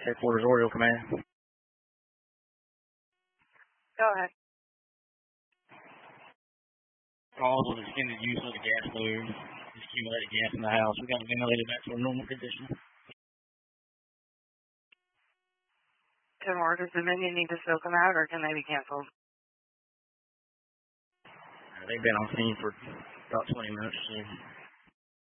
Headquarters Oriole Command. Go ahead. Calls with extended use of the gas fluid. Accumulated gas in the house. We got it ventilated back to a normal condition. 10 more. Does Dominion need to soak them out, or can they be canceled? They've been on scene for about 20 minutes. So